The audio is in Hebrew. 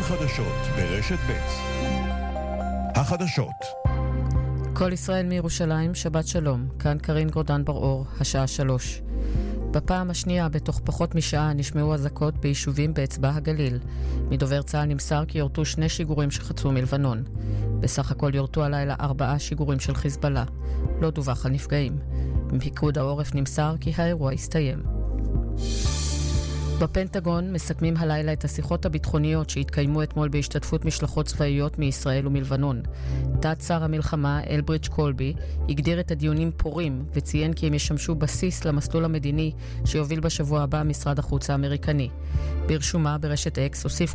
חדשות ברשת ב'. החדשות. כל ישראל מירושלים, שבת שלום. כאן קרין גורדן בר-אור, השעה 3. בפעם השנייה, בתוך פחות משעה, נשמעו אזעקות ביישובים באצבע הגליל. מדובר צה"ל נמסר כי יורטו 2 שיגורים שחצו מלבנון. בסך הכל יורטו הלילה 4 שיגורים של חיזבאללה. לא דווח על נפגעים. מפיקוד העורף נמסר כי האירוע הסתיים. בפנטגון מסכמים הלילה את השיחות הביטחוניות שהתקיימו אתמול בהשתתפות משלחות צבאיות מישראל ומלבנון. תת שר המלחמה אלבריץ' קולבי הגדיר את הדיונים פורים וציין כי הם ישמשו בסיס למסלול המדיני שיוביל בשבוע הבא משרד החוץ האמריקני. ברשומה ברשת אקס הוסיף